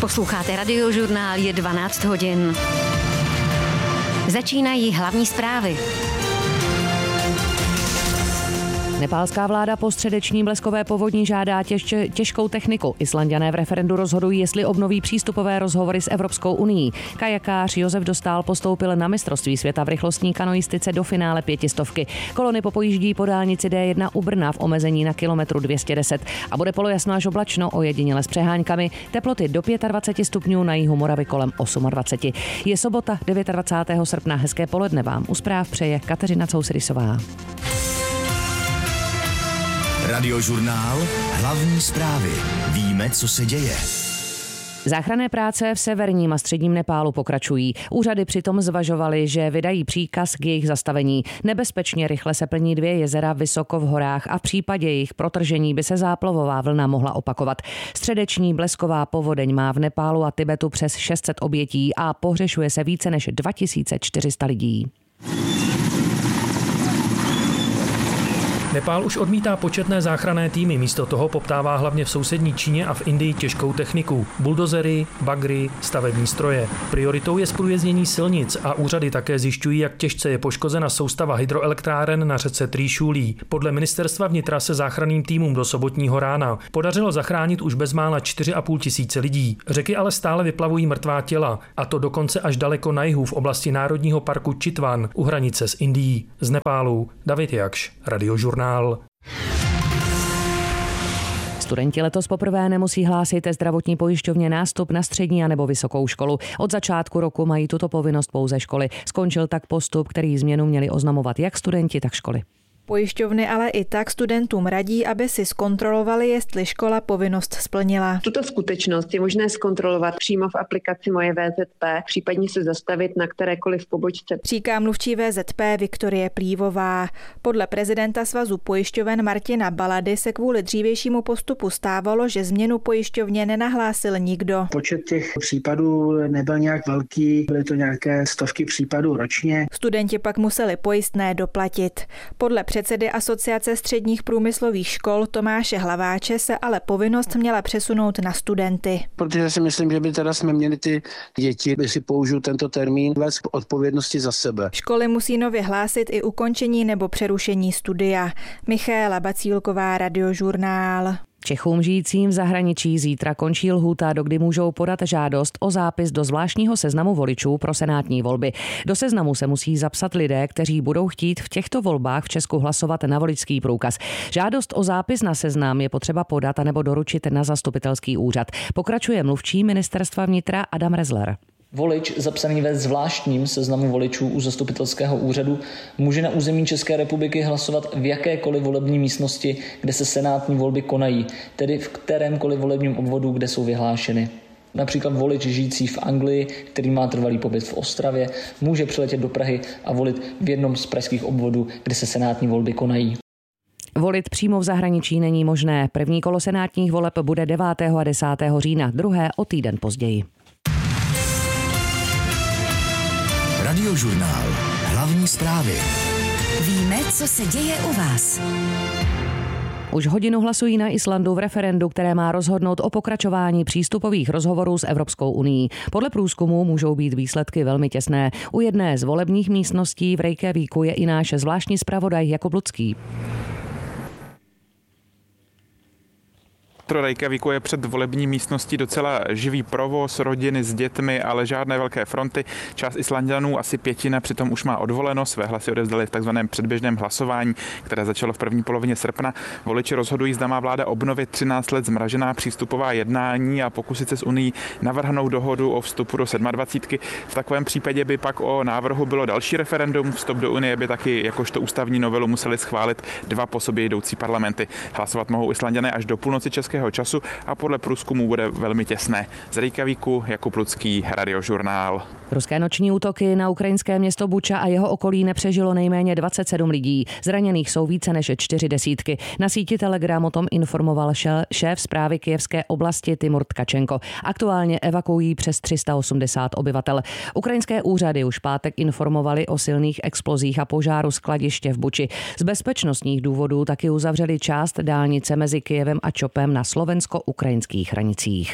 Posloucháte Radiožurnál, je 12 hodin. Začínají hlavní zprávy. Nepálská vláda po středeční bleskové povodní žádá těžkou techniku. Islanďané v referendu rozhodují, jestli obnoví přístupové rozhovory s Evropskou unií. Kajakář Josef Dostál postoupil na mistrovství světa v rychlostní kanoistice do finále 500. Kolony popojíždí po dálnici D1 u Brna v omezení na kilometru 210 a bude polojasno až oblačno, ojediněle s přeháňkami. Teploty do 25 stupňů, na jihu Moravy kolem 28. Je sobota 29. srpna. Hezké poledne vám u zpráv přeje Kateřina Cousrysová. Radiožurnál, hlavní zprávy. Víme, co se děje. Záchranné práce v severním a středním Nepálu pokračují. Úřady přitom zvažovaly, že vydají příkaz k jejich zastavení. Nebezpečně rychle se plní 2 jezera vysoko v horách a v případě jejich protržení by se záplavová vlna mohla opakovat. Středeční blesková povodeň má v Nepálu a Tibetu přes 600 obětí a pohřešuje se více než 2400 lidí. Nepál už odmítá početné záchranné týmy, místo toho poptává hlavně v sousední Číně a v Indii těžkou techniku. Buldozery, bagry, stavební stroje. Prioritou je zprůjezdnění silnic a úřady také zjišťují, jak těžce je poškozena soustava hydroelektráren na řece Trýšulí. Podle ministerstva vnitra se záchranným týmům do sobotního rána podařilo zachránit už bezmála 4,5 tisíce lidí. Řeky ale stále vyplavují mrtvá těla, a to dokonce až daleko na jihu v oblasti národního parku Chitwan u hranice s Indií. Z Nepálu David Jakš, Radiožurnál. Studenti letos poprvé nemusí hlásit zdravotní pojišťovně nástup na střední a nebo vysokou školu. Od začátku roku mají tuto povinnost pouze školy. Skončil tak postup, který změnu měli oznamovat jak studenti, tak školy. Pojišťovny ale i tak studentům radí, aby si zkontrolovali, jestli škola povinnost splnila. Tuto skutečnost je možné zkontrolovat přímo v aplikaci Moje VZP, případně se zastavit na kterékoliv pobočce. Říká mluvčí VZP Viktorie Plívová. Podle prezidenta Svazu pojišťoven Martina Balady se kvůli dřívějšímu postupu stávalo, že změnu pojišťovně nenahlásil nikdo. Počet těch případů nebyl nějak velký, byly to nějaké stovky případů ročně. Studenti pak museli pojistné doplatit. Podle předsedy Asociace středních průmyslových škol Tomáše Hlaváče se ale povinnost měla přesunout na studenty. Protože si myslím, že by teda jsme měli ty děti, by si použil tento termín, vést odpovědnosti za sebe. Školy musí nově hlásit i ukončení nebo přerušení studia. Michaela Bacílková, Radiožurnál. Čechům žijícím v zahraničí zítra končí lhůta, dokdy můžou podat žádost o zápis do zvláštního seznamu voličů pro senátní volby. Do seznamu se musí zapsat lidé, kteří budou chtít v těchto volbách v Česku hlasovat na voličský průkaz. Žádost o zápis na seznam je potřeba podat anebo doručit na zastupitelský úřad. Pokračuje mluvčí ministerstva vnitra Adam Rezler. Volič zapsaný ve zvláštním seznamu voličů u zastupitelského úřadu může na území České republiky hlasovat v jakékoliv volební místnosti, kde se senátní volby konají, tedy v kterémkoliv volebním obvodu, kde jsou vyhlášeny. Například volič žijící v Anglii, který má trvalý pobyt v Ostravě, může přiletět do Prahy a volit v jednom z pražských obvodů, kde se senátní volby konají. Volit přímo v zahraničí není možné. První kolo senátních voleb bude 9. a 10. října, druhé o týden později. Radiožurnál. Hlavní zprávy. Víme, co se děje u vás. Už hodinu hlasují na Islandu v referendu, které má rozhodnout o pokračování přístupových rozhovorů s Evropskou unií. Podle průzkumu můžou být výsledky velmi těsné. U jedné z volebních místností v Reykjavíku je i náš zvláštní zpravodaj Jakub Lucký. Pro Reykjavíku je před volební místností docela živý provoz, rodiny s dětmi, ale žádné velké fronty. Část Islanďanů, asi pětina, přitom už má odvoleno. Své hlasy odevzdali v takzvaném předběžném hlasování, které začalo v první polovině srpna. Voliči rozhodují, zda má vláda obnovit 13 let zmražená přístupová jednání a pokusit se s Unií navrhnout dohodu o vstupu do 27. V takovém případě by pak o návrhu bylo další referendum. Vstup do Unie by taky jakožto ústavní novelu museli schválit 2 po sobě jdoucí parlamenty. Hlasovat mohou Islanďané až do půlnoci českého času a podle průzkumu bude velmi těsné. Z Reykjavíku Jakub Lucký, Radiožurnál. Ruské noční útoky na ukrajinské město Buča a jeho okolí nepřežilo nejméně 27 lidí. Zraněných jsou více než 40. Na síti Telegram o tom informoval šéf zprávy Kyjevské oblasti Timur Tkačenko. Aktuálně evakuují přes 380 obyvatel. Ukrajinské úřady už pátek informovali o silných explozích a požáru skladiště v Buči. Z bezpečnostních důvodů taky uzavřeli část dálnice mezi Kyjevem a Čopem na slovensko-ukrajinských hranicích.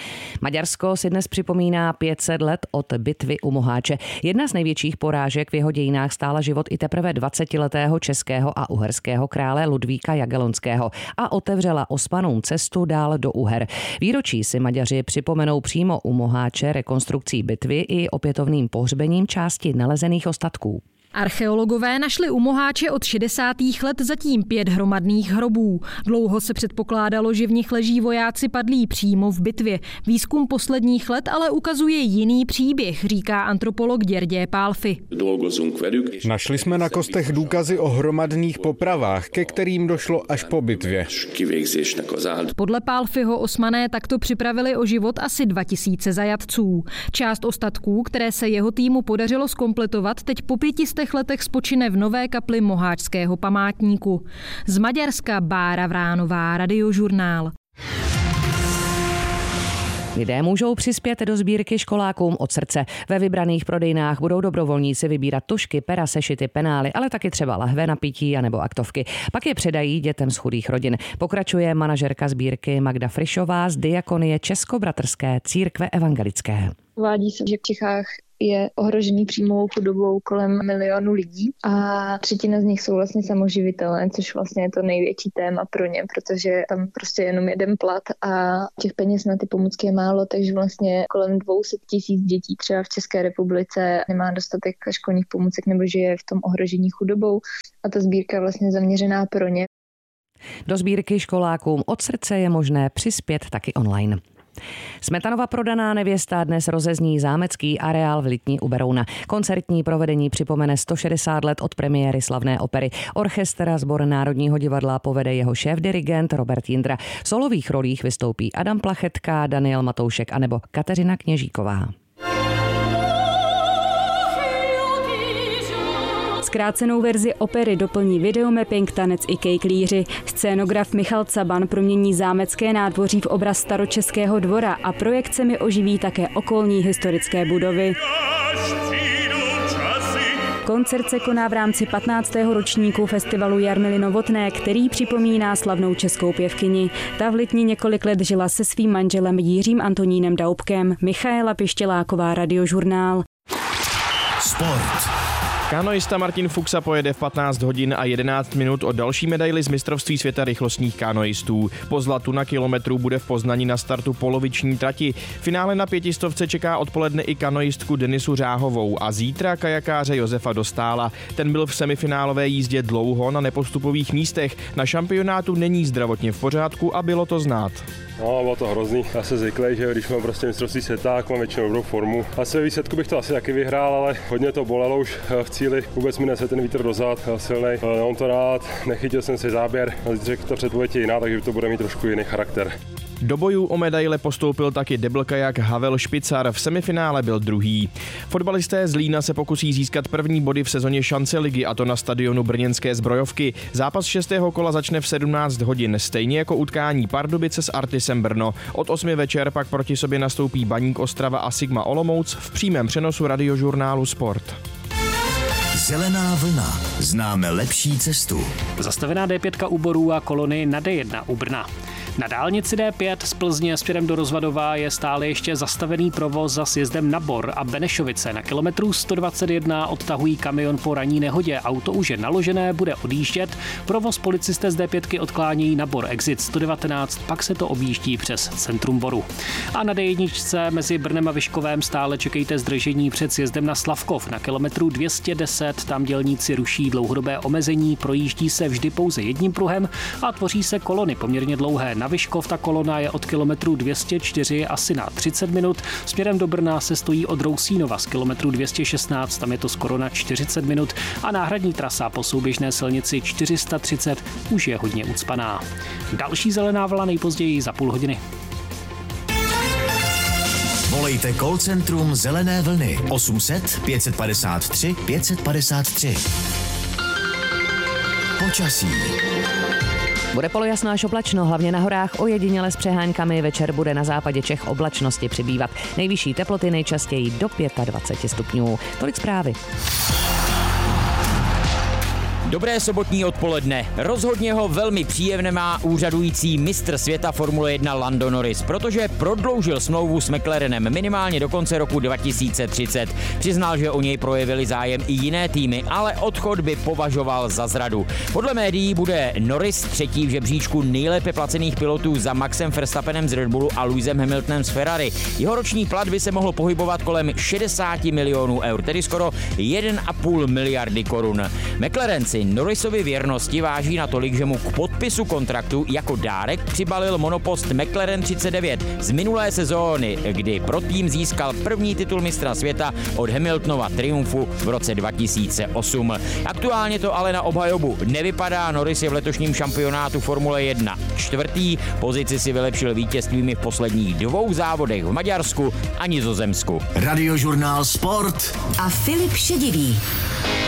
Maďarsko si dnes připomíná 500 let od bitvy u Moháče. Jedna z největších porážek v jeho dějinách stála život i teprve 20letého českého a uherského krále Ludvíka Jagellonského a otevřela Osmanům cestu dál do Uher. Výročí si Maďaři připomenou přímo u Moháče rekonstrukcí bitvy i opětovným pohřbením části nalezených ostatků. Archeologové našli u Moháče od 60. let zatím 5 hromadných hrobů. Dlouho se předpokládalo, že v nich leží vojáci padlí přímo v bitvě. Výzkum posledních let ale ukazuje jiný příběh, říká antropolog György Pálffy. Našli jsme na kostech důkazy o hromadných popravách, ke kterým došlo až po bitvě. Podle Pálffyho Osmané takto připravili o život asi 2000 zajatců. Část ostatků, které se jeho týmu podařilo zkompletovat, teď po 500 letech spočine v nové kapli Moháčského památníku. Z Maďarska Bára Vránová, Radiožurnál. Lidé můžou přispět do sbírky Školákům od srdce. Ve vybraných prodejnách budou dobrovolníci vybírat tužky, pera, sešity, penály, ale taky třeba lahve na pití anebo aktovky. Pak je předají dětem z chudých rodin. Pokračuje manažerka sbírky Magda Frišová z Diakonie Českobratrské církve evangelické. Uvádí se, že v Čechách je ohrožený příjmovou chudobou kolem 1 milionu lidí a 1/3 z nich jsou vlastně samoživitelé, což vlastně je to největší téma pro ně, protože tam prostě jenom jeden plat a těch peněz na ty pomůcky je málo, takže vlastně kolem 200 000 dětí třeba v České republice nemá dostatek školních pomůcek nebo že je v tom ohrožení chudobou a ta sbírka je vlastně zaměřená pro ně. Do sbírky Školákům od srdce je možné přispět taky online. Smetanova prodaná nevěsta dnes rozezní zámecký areál v Litni u Berouna. Koncertní provedení připomene 160 let od premiéry slavné opery. Orchestr a sbor Národního divadla povede jeho šéfdirigent Robert Jindra. V solových rolích vystoupí Adam Plachetka, Daniel Matoušek anebo Kateřina Kněžíková. Zkrácenou verzi opery doplní videomapping, tanec i kejklíři. Scénograf Michal Caban promění zámecké nádvoří v obraz staročeského dvora a projekcemi oživí také okolní historické budovy. Koncert se koná v rámci 15. ročníku festivalu Jarmily Novotné, který připomíná slavnou českou pěvkyni. Ta v Litni několik let žila se svým manželem Jiřím Antonínem Daubkem. Michaela Pištěláková, Radiožurnál. Sport. Kanoista Martin Fuxa pojede v 15 hodin a 11 minut o další medaili z mistrovství světa rychlostních kanoistů. Po zlatu na kilometru bude v Poznani na startu poloviční trati. Finále na 500 čeká odpoledne i kanoistku Denisu Řáhovou a zítra kajakáře Josefa Dostála. Ten byl v semifinálové jízdě dlouho na nepostupových místech. Na šampionátu není zdravotně v pořádku a bylo to znát. No, bylo to hrozný. Já jsem zvyklý, že když mám prostě mistrovství světa, tak mám většinou dobrou formu. Asi ve výsledku bych to asi taky vyhrál, ale hodně to bolelo už v cíli. Vůbec mi nese ten vítr dozad, silnej. Nemám to rád, nechytil jsem si záběr. Řekl ta předpověď je jiná, takže to bude mít trošku jiný charakter. Do bojů o medaile postoupil taky deblkajak Havel Špicar, v semifinále byl druhý. Fotbalisté z Lína se pokusí získat první body v sezóně šance ligy, a to na stadionu brněnské Zbrojovky. Zápas 6. kola začne v 17 hodin, stejně jako utkání Pardubice s Artisem Brno. Od 8 večer pak proti sobě nastoupí Baník Ostrava a Sigma Olomouc v přímém přenosu Radiožurnálu Sport. Zelená vlna. Známe lepší cestu. Zastavená D5 u Borů a kolony na D1 u Brna. Na dálnici D5 z Plzně směrem do Rozvadova je stále ještě zastavený provoz za sjezdem na Bor a Benešovice. Na kilometru 121 odtahují kamion po ranní nehodě. Auto už je naložené, bude odjíždět. Provoz policisté z D5 odklánějí na Bor exit 119, pak se to objíždí přes centrum Boru. A na D1 mezi Brnem a Vyškovem stále čekejte zdržení před sjezdem na Slavkov. Na kilometru 210 tam dělníci ruší dlouhodobé omezení, projíždí se vždy pouze jedním pruhem a tvoří se kolony poměrně dlouhé. Na Vyškov ta kolona je od kilometru 204 asi na 30 minut. Směrem do Brna se stojí od Rousínova z kilometru 216, tam je to skoro na 40 minut a náhradní trasa po souběžné silnici 430 už je hodně ucpaná. Další zelená vlna nejpozději za půl hodiny. Volejte call centrum Zelené vlny 800 553 553. Počasí. Bude polojasno až oblačno, hlavně na horách ojediněle s přeháňkami. Večer bude na západě Čech oblačnosti přibývat. Nejvyšší teploty nejčastěji do 25 stupňů. Tolik zprávy. Dobré sobotní odpoledne. Rozhodně ho velmi příjemně má úřadující mistr světa Formule 1 Lando Norris, protože prodloužil smlouvu s McLarenem minimálně do konce roku 2030. Přiznal, že o něj projevili zájem i jiné týmy, ale odchod by považoval za zradu. Podle médií bude Norris třetí v žebříčku nejlépe placených pilotů za Maxem Verstappenem z Red Bullu a Lewisem Hamiltonem z Ferrari. Jeho roční plat by se mohl pohybovat kolem 60 milionů eur, tedy skoro 1,5 miliardy korun. McLaren si Norrisovi věrnosti váží natolik, že mu k podpisu kontraktu jako dárek přibalil monopost McLaren 39 z minulé sezóny, kdy pro tým získal první titul mistra světa od Hamiltonova triumfu v roce 2008. Aktuálně to ale na obhajobu nevypadá. Norris je v letošním šampionátu Formule 1 čtvrtý, pozici si vylepšil vítězstvími v posledních 2 závodech v Maďarsku a Nizozemsku. Radiožurnál Sport a Filip Šedivý.